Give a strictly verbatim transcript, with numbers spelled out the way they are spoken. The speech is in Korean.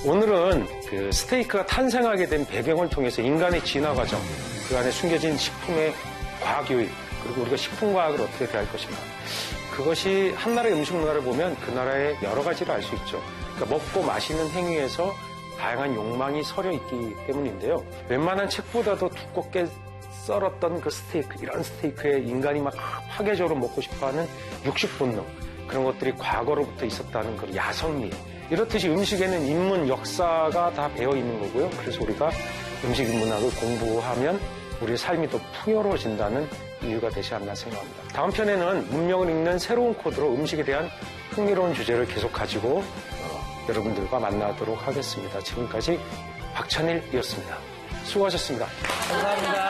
오늘은 그 스테이크가 탄생하게 된 배경을 통해서 인간의 진화 과정, 그 안에 숨겨진 식품의 과학요인, 그리고 우리가 식품과학을 어떻게 대할 것인가. 그것이 한 나라의 음식 문화를 보면 그 나라의 여러 가지를 알 수 있죠. 그러니까 먹고 마시는 행위에서 다양한 욕망이 서려 있기 때문인데요. 웬만한 책보다도 두껍게 썰었던 그 스테이크, 이런 스테이크에 인간이 막 파괴적으로 먹고 싶어하는 육식 본능, 그런 것들이 과거로부터 있었다는 그 야성미. 이렇듯이 음식에는 인문, 역사가 다 배어 있는 거고요. 그래서 우리가 음식 문학을 공부하면 우리의 삶이 더 풍요로워진다는 이유가 되지 않나 생각합니다. 다음 편에는 문명을 읽는 새로운 코드로 음식에 대한 흥미로운 주제를 계속 가지고 어, 여러분들과 만나도록 하겠습니다. 지금까지 박찬일이었습니다. 수고하셨습니다. 감사합니다.